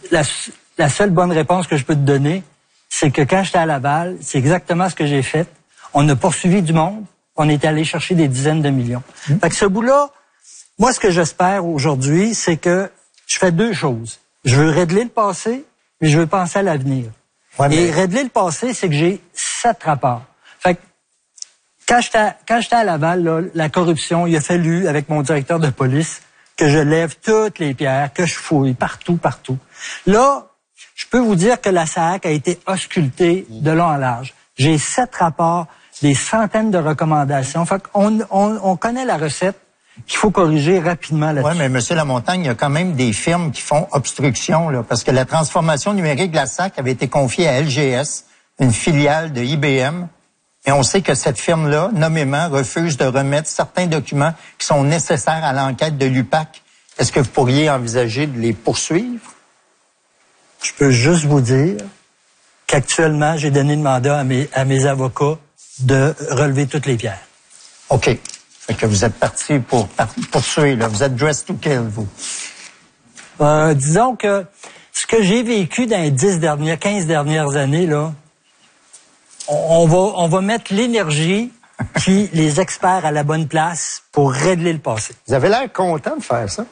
la seule bonne réponse que je peux te donner, c'est que quand j'étais à Laval, c'est exactement ce que j'ai fait. On a poursuivi du monde, on est allé chercher des dizaines de millions. Fait que ce bout-là, moi, ce que j'espère aujourd'hui, c'est que je fais deux choses. Je veux régler le passé, mais je veux penser à l'avenir. Ouais, et régler le passé, c'est que j'ai 7 rapports. Fait que quand j'étais à Laval, là, la corruption, il a fallu, avec mon directeur de police, que je lève toutes les pierres, que je fouille partout. Là, je peux vous dire que la SAAC a été auscultée de long en large. J'ai 7 rapports, des centaines de recommandations. Fait qu'on connaît la recette qu'il faut corriger rapidement là-dessus. Oui, mais M. Lamontagne, il y a quand même des firmes qui font obstruction, là, parce que la transformation numérique de la SAAC avait été confiée à LGS, une filiale de IBM, et on sait que cette firme-là, nommément, refuse de remettre certains documents qui sont nécessaires à l'enquête de l'UPAC. Est-ce que vous pourriez envisager de les poursuivre? Je peux juste vous dire qu'actuellement, j'ai donné le mandat à mes avocats de relever toutes les pierres. OK. Fait que vous êtes parti pour poursuivre, là. Vous êtes dressed to kill, vous. Disons que ce que j'ai vécu dans les 15 dernières années, là, on va mettre l'énergie puis les experts à la bonne place pour régler le passé. Vous avez l'air content de faire ça.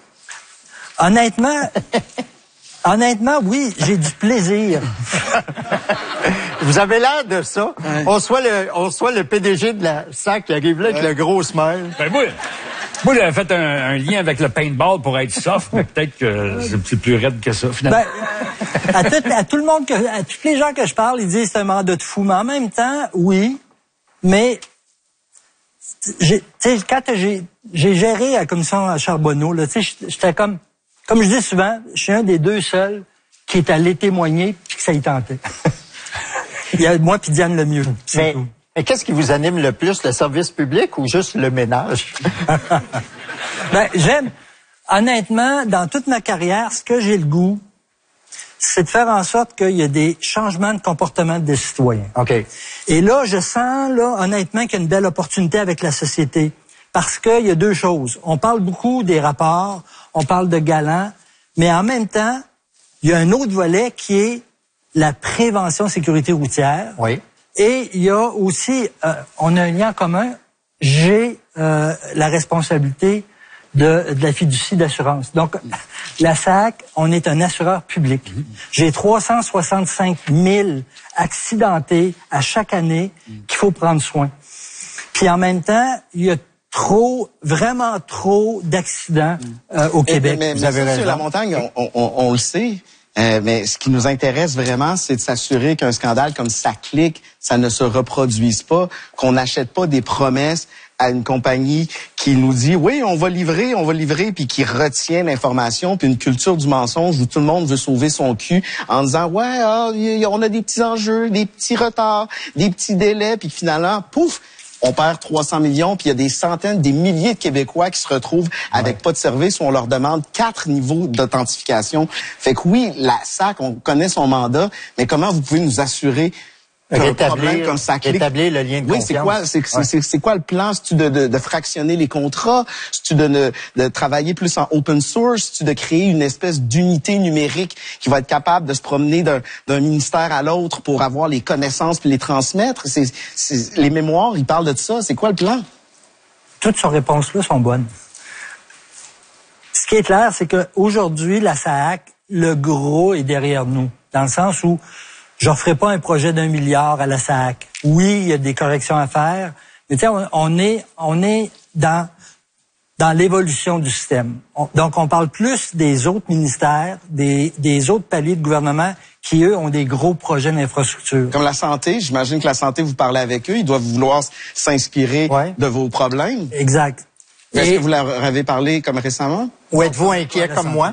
Honnêtement, oui, j'ai du plaisir. Vous avez l'air de ça. Ouais. On soit le PDG de la SAC qui arrive là avec le gros smile. Ben moi j'avais fait un lien avec le paintball pour être soft, mais peut-être que c'est plus raide que ça, finalement. À tout le monde, à tous les gens que je parle, ils disent que c'est un mandat de fou. Mais en même temps, oui, mais quand j'ai géré la commission à Charbonneau, là, j'étais comme je dis souvent, je suis un des 2 seuls qui est allé témoigner puis que ça y tentait. Il y a moi puis Diane Lemieux. Mais qu'est-ce qui vous anime le plus, le service public ou juste le ménage? J'aime. Honnêtement, dans toute ma carrière, ce que j'ai le goût, c'est de faire en sorte qu'il y a des changements de comportement des citoyens. OK. Et là, je sens, honnêtement, qu'il y a une belle opportunité avec la société. Parce qu'il y a 2 choses. On parle beaucoup des rapports, on parle de galants, mais en même temps, il y a un autre volet qui est la prévention sécurité routière. Oui. Et il y a aussi, on a un lien commun, j'ai la responsabilité de la fiducie d'assurance. Donc, la SAAC, on est un assureur public. J'ai 365 000 accidentés à chaque année qu'il faut prendre soin. Puis en même temps, il y a vraiment trop d'accidents au Québec. Mais vous avez raison. Sur Lamontagne, on le sait. Mais ce qui nous intéresse vraiment, c'est de s'assurer qu'un scandale comme SACLIC, ça ne se reproduise pas, qu'on n'achète pas des promesses à une compagnie qui nous dit oui, on va livrer, puis qui retient l'information, puis une culture du mensonge où tout le monde veut sauver son cul en disant ouais, on a des petits enjeux, des petits retards, des petits délais, puis finalement, pouf, on perd 300 millions, puis il y a des centaines, des milliers de Québécois qui se retrouvent avec pas de service où on leur demande 4 niveaux d'authentification. Fait que oui, la SAC, on connaît son mandat, mais comment vous pouvez nous assurer qu'un problème comme SACLIC... Établir le lien de confiance. C'est quoi le plan? C'est-tu de fractionner les contrats? C'est-tu de travailler plus en open source? C'est-tu de créer une espèce d'unité numérique qui va être capable de se promener d'un ministère à l'autre pour avoir les connaissances puis les transmettre? Les mémoires, ils parlent de ça. C'est quoi le plan? Toutes ces réponses-là sont bonnes. Ce qui est clair, c'est qu'aujourd'hui, la SAAC, le gros est derrière nous. Dans le sens où je referai pas un projet d'1 milliard à la SAAC. Oui, il y a des corrections à faire, mais tu sais, on est dans l'évolution du système. Donc, on parle plus des autres ministères, des autres paliers de gouvernement qui, eux, ont des gros projets d'infrastructure. Comme la santé, j'imagine que la santé, vous parlez avec eux, ils doivent vouloir s'inspirer de vos problèmes. Exact. Est-ce que vous leur avez parlé comme récemment? Ou êtes-vous inquiet comme moi?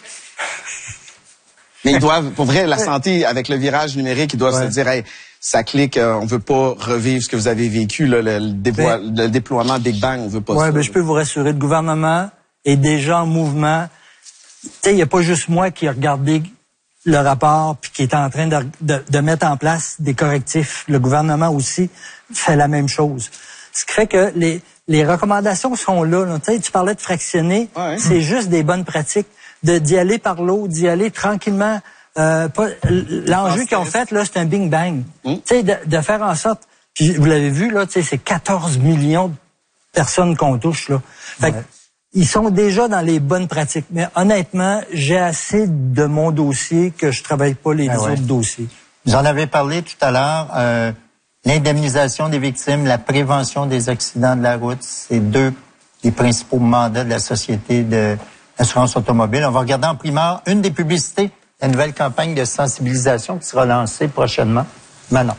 Mais ils doivent, pour vrai, la santé, avec le virage numérique, ils doivent se dire, hey, SACLIC, on veut pas revivre ce que vous avez vécu, là, le déploiement Big Bang, on veut pas ça. Oui, je peux vous rassurer, le gouvernement est déjà en mouvement. Tu sais, il n'y a pas juste moi qui ai regardé le rapport puis qui est en train de mettre en place des correctifs. Le gouvernement aussi fait la même chose. Ce qui fait que les recommandations sont là. Tu sais, tu parlais de fractionner, c'est juste des bonnes pratiques. D'y aller par l'eau, d'y aller tranquillement L'enjeu qu'ils ont fait, là, c'est un bing bang. Tu sais, de faire en sorte, puis vous l'avez vu, là, tu sais, c'est 14 millions de personnes qu'on touche, là. Fait que, ils sont déjà dans les bonnes pratiques. Mais honnêtement, j'ai assez de mon dossier que je travaille pas les autres dossiers. Vous en avez parlé tout à l'heure, l'indemnisation des victimes, la prévention des accidents de la route, c'est deux des principaux mandats de la Société d'assurance automobile. On va regarder en primeur une des publicités, la nouvelle campagne de sensibilisation qui sera lancée prochainement. Manon.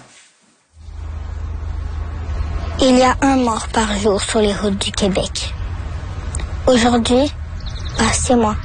Il y a un mort par jour sur les routes du Québec. Aujourd'hui, c'est moi.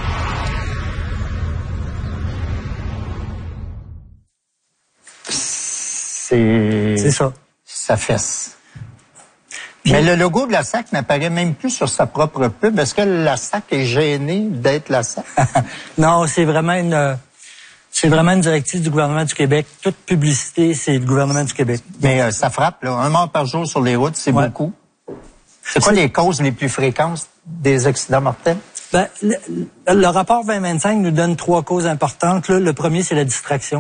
C'est ça. Ça fesse. Mais le logo de la SAC n'apparaît même plus sur sa propre pub. Est-ce que la SAC est gênée d'être la SAC? Non, c'est vraiment une directive du gouvernement du Québec. Toute publicité, c'est le gouvernement du Québec. Mais ça frappe, là. Un mort par jour sur les routes, c'est beaucoup. C'est quoi les causes les plus fréquentes des accidents mortels? Ben, le rapport 2025 nous donne 3 causes importantes. Là, le premier, c'est la distraction.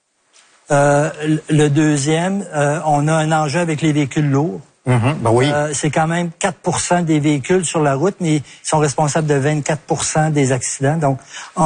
Le deuxième, on a un enjeu avec les véhicules lourds. Ben oui. C'est quand même 4% des véhicules sur la route, mais ils sont responsables de 24% des accidents. Donc,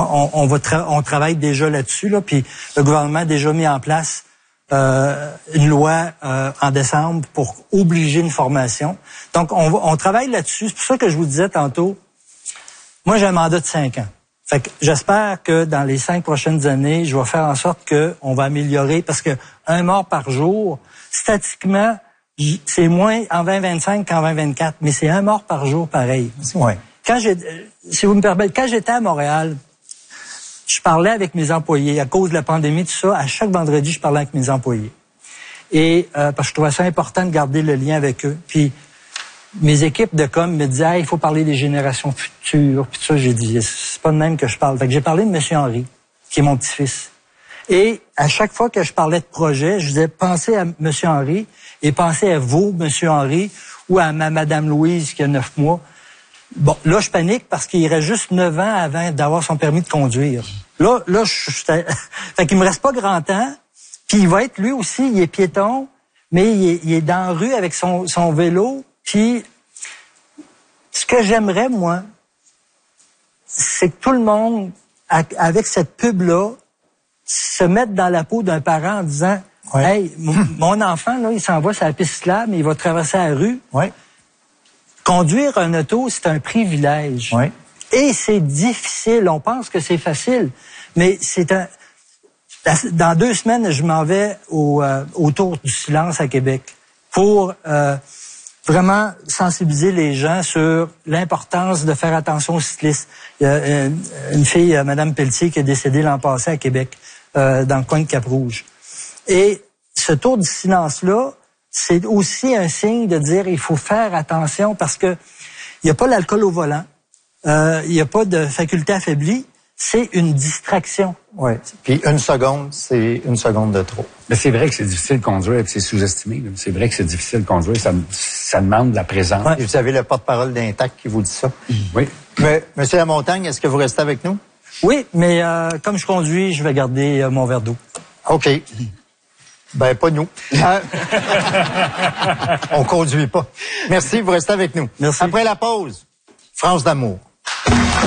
on travaille déjà là-dessus, là, puis le gouvernement a déjà mis en place une loi en décembre pour obliger une formation. Donc, on travaille là-dessus. C'est pour ça que je vous disais tantôt, moi, j'ai un mandat de 5 ans. Fait que j'espère que dans les 5 prochaines années, je vais faire en sorte qu'on va améliorer, parce que un mort par jour, statistiquement, c'est moins en 2025 qu'en 2024, mais c'est un mort par jour pareil. Ouais. Si vous me permettez, quand j'étais à Montréal, je parlais avec mes employés. À cause de la pandémie, tout ça, à chaque vendredi, je parlais avec mes employés. Et parce que je trouvais ça important de garder le lien avec eux. Puis mes équipes de com me disaient, hey, il faut parler des générations futures. Puis tout ça, j'ai dit, c'est pas de même que je parle. Fait que j'ai parlé de M. Henry, qui est mon petit-fils. Et à chaque fois que je parlais de projet, je disais, pensez à M. Henry et pensez à vous, M. Henry, ou à Mme Louise, qui a 9 mois. Bon, là, je panique parce qu'il reste juste 9 ans avant d'avoir son permis de conduire. Là, fait qu'il me reste pas grand temps. Puis il va être, lui aussi, il est piéton, mais il est dans la rue avec son vélo. Puis, ce que j'aimerais, moi, c'est que tout le monde, avec cette pub-là, se mette dans la peau d'un parent en disant, hey, mon enfant, là, il s'en va sur la piste cyclable, il va traverser la rue. Ouais. Conduire un auto, c'est un privilège. Ouais. Et c'est difficile. On pense que c'est facile, mais dans 2 semaines, je m'en vais au Tour du silence à Québec pour vraiment sensibiliser les gens sur l'importance de faire attention aux cyclistes. Il y a une fille, Mme Pelletier, qui est décédée l'an passé à Québec, dans le coin de Cap-Rouge. Et ce Tour du silence-là, c'est aussi un signe de dire il faut faire attention parce que il n'y a pas l'alcool au volant, il n'y a pas de faculté affaiblie, c'est une distraction. Oui. Puis 1 seconde, c'est 1 seconde de trop. Mais c'est vrai que c'est difficile de conduire et c'est sous-estimé. C'est vrai que c'est difficile de conduire. Ça demande de la présence. Ouais. Et vous avez le porte-parole d'Intact qui vous dit ça. Oui. Mais, Monsieur Lamontagne, est-ce que vous restez avec nous? Oui, mais comme je conduis, je vais garder mon verre d'eau. OK. Ben, pas nous. On conduit pas. Merci, vous restez avec nous. Merci. Après la pause, France d'amour.